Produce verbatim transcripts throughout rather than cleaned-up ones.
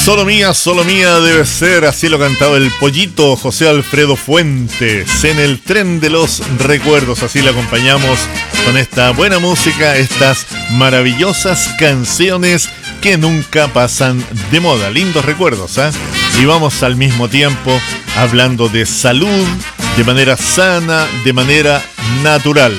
Solo mía, solo mía debe ser, así lo cantaba el Pollito José Alfredo Fuentes en el tren de los recuerdos. Así le acompañamos con esta buena música, estas maravillosas canciones que nunca pasan de moda. Lindos recuerdos, ¿eh? Y vamos al mismo tiempo hablando de salud, de manera sana, de manera natural.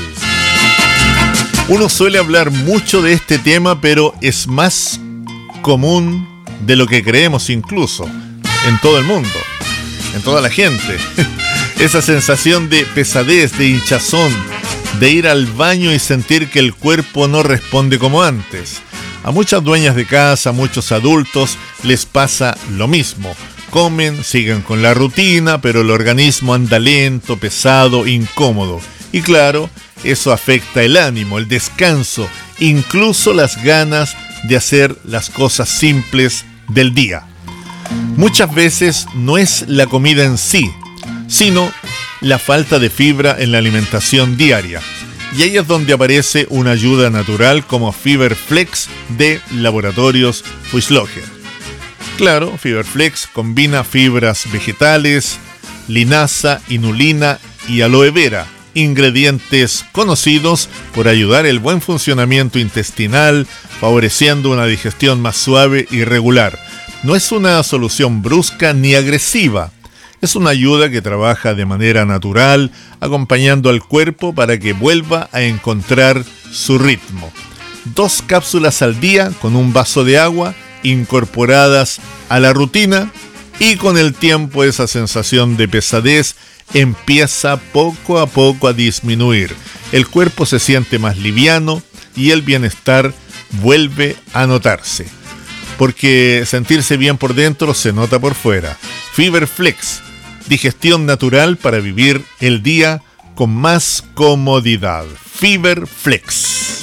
Uno suele hablar mucho de este tema, pero es más común de lo que creemos incluso, en todo el mundo, en toda la gente. Esa sensación de pesadez, de hinchazón, de ir al baño y sentir que el cuerpo no responde como antes. A muchas dueñas de casa, a muchos adultos, les pasa lo mismo. Comen, siguen con la rutina, pero el organismo anda lento, pesado, incómodo. Y claro, eso afecta el ánimo, el descanso, incluso las ganas de hacer las cosas simples del día. Muchas veces no es la comida en sí, sino la falta de fibra en la alimentación diaria. Y ahí es donde aparece una ayuda natural como Fiberflex de Laboratorios Fuisloger. Claro, Fiberflex combina fibras vegetales, linaza, inulina y aloe vera, ingredientes conocidos por ayudar el buen funcionamiento intestinal, favoreciendo una digestión más suave y regular. No es una solución brusca ni agresiva, es una ayuda que trabaja de manera natural, acompañando al cuerpo para que vuelva a encontrar su ritmo. Dos cápsulas al día con un vaso de agua incorporadas a la rutina, y con el tiempo esa sensación de pesadez empieza poco a poco a disminuir. El cuerpo se siente más liviano y el bienestar vuelve a notarse. Porque sentirse bien por dentro se nota por fuera. Fiberflex, digestión natural para vivir el día con más comodidad. Fiberflex.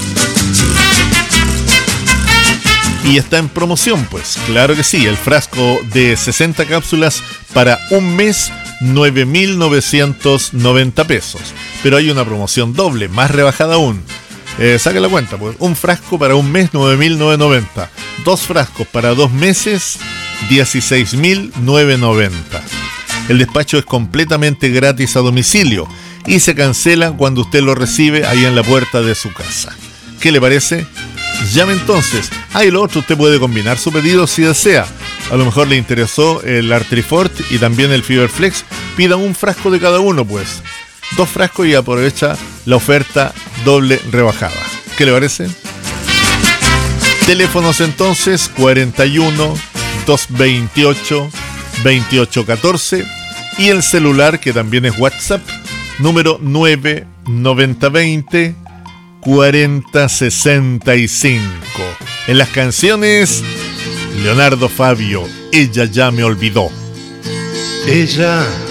Y está en promoción, pues, claro que sí, el frasco de sesenta cápsulas para un mes, nueve mil novecientos noventa pesos. Pero hay una promoción doble, más rebajada aún. Eh, saque la cuenta, pues, un frasco para un mes, nueve mil novecientos noventa. Dos frascos para dos meses, dieciséis mil novecientos noventa. El despacho es completamente gratis a domicilio y se cancela cuando usted lo recibe ahí en la puerta de su casa. ¿Qué le parece? Llame entonces. Ah, y lo otro, usted puede combinar su pedido si desea. A lo mejor le interesó el Artrifort y también el Fiberflex. Pida un frasco de cada uno, pues. Dos frascos y aprovecha la oferta doble rebajada. ¿Qué le parece? Teléfonos entonces cuarenta y uno, doscientos veintiocho, veintiocho catorce y el celular, que también es WhatsApp, número nueve noventa veinte cuarenta sesenta y cinco. En las canciones, Leonardo Fabio, Ella ya me olvidó. Ella